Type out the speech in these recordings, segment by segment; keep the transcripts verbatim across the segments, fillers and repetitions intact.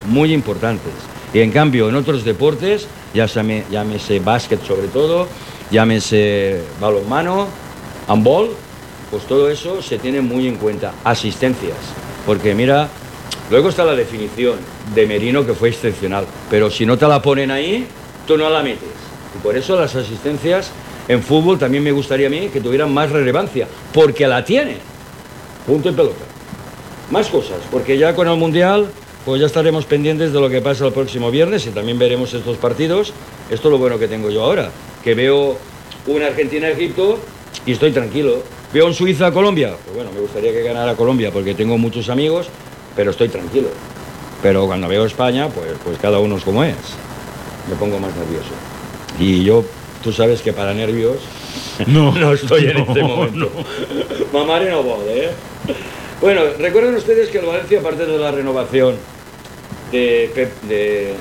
muy importantes. Y en cambio, en otros deportes, ya llame, llámese básquet sobre todo, llámese balonmano, handball, pues todo eso se tiene muy en cuenta. Asistencias, porque mira, luego está la definición de Merino, que fue excepcional, pero si no te la ponen ahí, tú no la metes. Y por eso las asistencias en fútbol también me gustaría a mí que tuvieran más relevancia, porque la tiene. Punto y pelota. Más cosas, porque ya con el Mundial, pues ya estaremos pendientes de lo que pasa el próximo viernes y también veremos estos partidos. Esto es lo bueno que tengo yo ahora, que veo una Argentina-Egipto y estoy tranquilo. Veo un Suiza-Colombia, pues bueno, me gustaría que ganara Colombia porque tengo muchos amigos, pero estoy tranquilo. Pero cuando veo España, pues, pues cada uno es como es. Me pongo más nervioso. Y yo, tú sabes que para nervios no, no estoy en no, este momento. No. Mamare no vale, ¿eh? Bueno, recuerden ustedes que el Valencia, aparte de la renovación de Pep, de, de,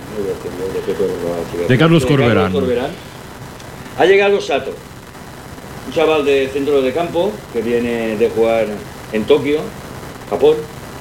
Pepe, de Carlos de Corberán. Carlos Corberán, ha llegado Sato, un chaval de centro de campo que viene de jugar en Tokio, Japón,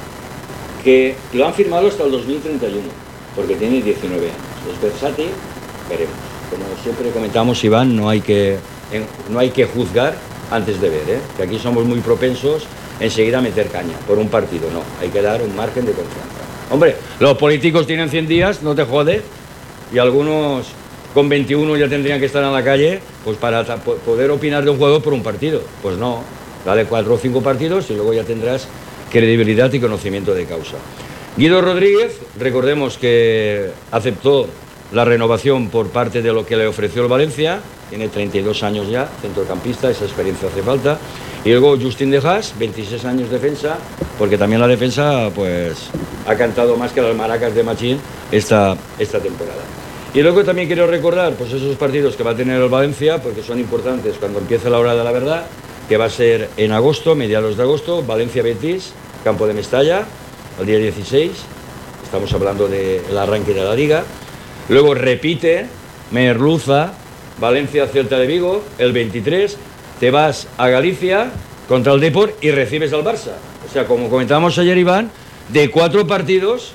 que lo han firmado hasta el dos mil treinta y uno, porque tiene diecinueve años. Es versátil, veremos. Como siempre comentamos, Iván, no hay que, no hay que juzgar antes de ver, ¿eh? Que aquí somos muy propensos enseguida a meter caña por un partido, no, hay que dar un margen de confianza. Hombre, los políticos tienen cien días, no te jode, y algunos con veintiuno ya tendrían que estar en la calle, pues para poder opinar de un juego por un partido. Pues no, dale cuatro o cinco partidos y luego ya tendrás credibilidad y conocimiento de causa. Guido Rodríguez, recordemos que aceptó la renovación por parte de lo que le ofreció el Valencia, tiene treinta y dos años ya, centrocampista, esa experiencia hace falta. Y luego Justin de Haas, veintiséis años defensa, porque también la defensa pues ha cantado más que las maracas de Machín esta, esta temporada. Y luego también quiero recordar pues esos partidos que va a tener el Valencia, porque son importantes cuando empiece la hora de la verdad, que va a ser en agosto, mediados de agosto, Valencia-Betis, campo de Mestalla, el día dieciséis, estamos hablando del arranque de la Liga. Luego repite Merluza, Valencia-Celta de Vigo, el veintitrés, te vas a Galicia contra el Depor y recibes al Barça. O sea, como comentábamos ayer, Iván, de cuatro partidos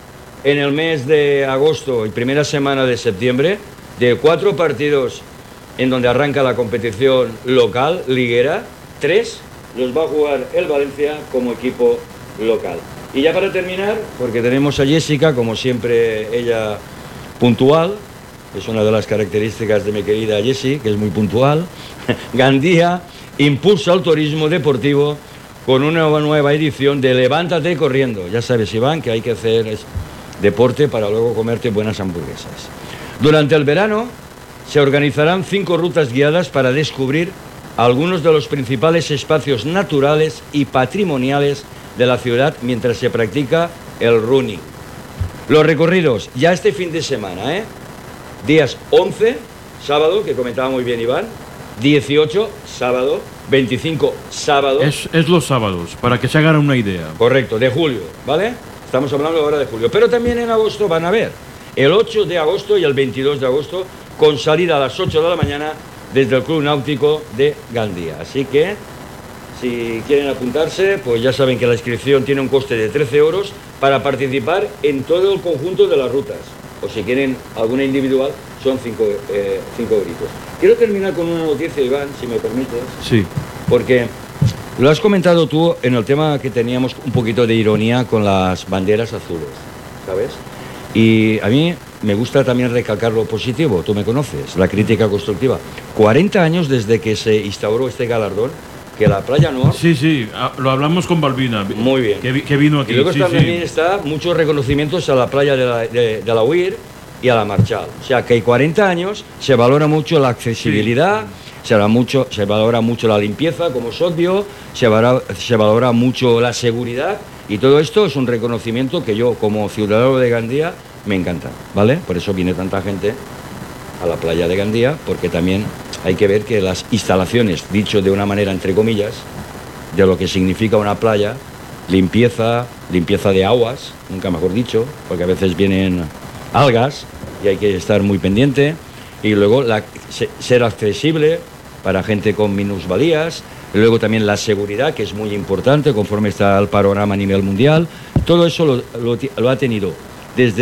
en el mes de agosto y primera semana de septiembre, de cuatro partidos en donde arranca la competición local, liguera, tres los va a jugar el Valencia como equipo local. Y ya para terminar, porque tenemos a Jessica, como siempre ella puntual, es una de las características de mi querida Jessie, que es muy puntual. Gandía impulsa el turismo deportivo con una nueva edición de Levántate corriendo. Ya sabes, Iván, que hay que hacer deporte para luego comerte buenas hamburguesas. Durante el verano se organizarán cinco rutas guiadas para descubrir algunos de los principales espacios naturales y patrimoniales de la ciudad mientras se practica el running. Los recorridos ya este fin de semana, ¿eh? Días once, sábado, que comentaba muy bien Iván, dieciocho, sábado, veinticinco, sábado. Es, es los sábados, para que se hagan una idea. Correcto, de julio, ¿vale? Estamos hablando ahora de julio. Pero también en agosto van a ver el ocho de agosto y el veintidós de agosto, con salida a las ocho de la mañana desde el Club Náutico de Gandía. Así que, si quieren apuntarse, pues ya saben que la inscripción tiene un coste de trece euros para participar en todo el conjunto de las rutas. O si quieren alguna individual, son cinco eh, euritos. Quiero terminar con una noticia, Iván, si me permites. Sí. Porque lo has comentado tú en el tema que teníamos un poquito de ironía con las banderas azules, ¿sabes? Y a mí me gusta también recalcar lo positivo, tú me conoces, la crítica constructiva. cuarenta años desde que se instauró este galardón, que la Playa Nord... Sí, sí, lo hablamos con Balbina. Muy bien. Que, que vino aquí. Y luego sí, también sí. está muchos reconocimientos a la playa de la, de, de la Uir y a la Marchal. O sea, que hay cuarenta años, se valora mucho la accesibilidad, sí. se, valora mucho, se valora mucho la limpieza, como es obvio, se valora, se valora mucho la seguridad, y todo esto es un reconocimiento que yo, como ciudadano de Gandía, me encanta, ¿vale? Por eso viene tanta gente a la playa de Gandía, porque también hay que ver que las instalaciones, dicho de una manera entre comillas, de lo que significa una playa, limpieza, limpieza de aguas, nunca mejor dicho, porque a veces vienen algas y hay que estar muy pendiente, y luego la, ser accesible para gente con minusvalías, y luego también la seguridad, que es muy importante conforme está el panorama a nivel mundial. Todo eso lo, lo, lo ha tenido desde